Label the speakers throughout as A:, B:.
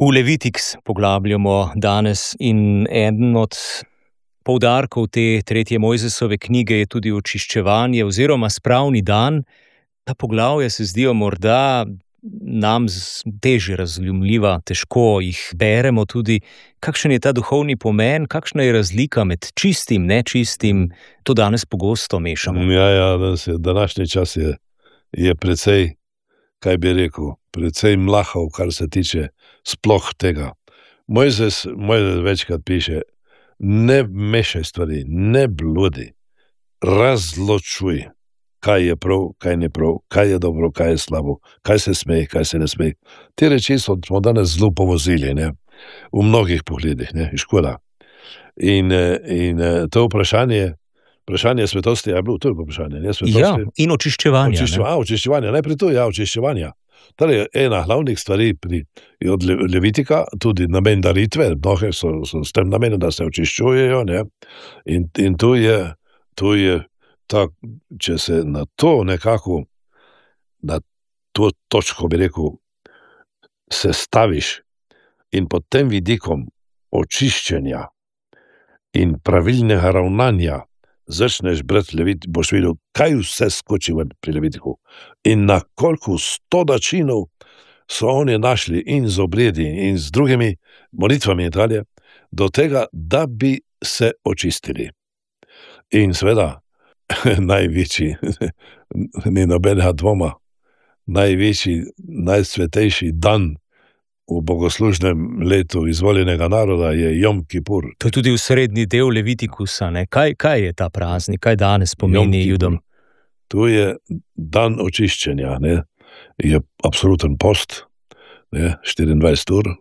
A: V Levitiks poglabljamo danes in eden od poudarkov te tretje Mojzesove knjige je tudi očiščevanje oziroma spravni dan. Ta poglavja se zdijo morda nam težje razumljiva, težko jih beremo tudi. Kakšen je ta duhovni pomen, kakšna je razlika med čistim, nečistim, to danes pogosto mešamo.
B: Današnji čas je precej, kaj bi rekel, precej mlahav, kar se tiče sploh tega. Mojzes večkrat piše, ne mešaj stvari, ne bludi, razločuj, kaj je prav, kaj ne prav, kaj je dobro, kaj je slabo, kaj se sme, kaj se ne sme. Te reči smo danes zelo povozili, ne? V mnogih pogledih, ne? Škoda. In to vprašanje svetosti je bilo, to je vprašanje, ne? Svetosti.
A: Ja, in očiščevanja.
B: Očiščevanja, najprej to je očiščevanja. Torej, ena glavnih stvari od Levitika, tudi namen daritve, mnoge so s tem namenom, da se očiščujejo, ne? In tu je tako, če se na to nekako, na to točko, bi rekel, se staviš in pod tem vidikom očiščenja in pravilnega ravnanja začneš brati Levit, boš videl, kaj vse skoči pri Levitiku in na koliko 100 načinov so oni našli in z obredi in z drugimi molitvami in dalje, do tega, da bi se očistili. In seveda, največji, ni nobenega dvoma, največji, najsvetejši dan v bogoslužnem letu izvoljenega naroda je Jom Kipur.
A: To je tudi v srednji del Levitikusa, ne? Kaj je ta praznik, kaj danes pomeni Judom?
B: Tu je dan očiščenja, ne? Je absoluten post, ne? 24 ur.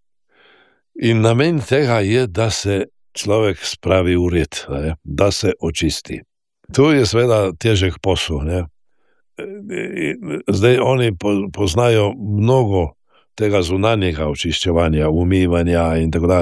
B: In namen tega je, da se človek spravi v red, ne? Da se očisti. Tu je seveda težek posel, ne? Zdaj oni poznajo mnogo tega zunanjega očiščevanja, umivanja in tako dalje.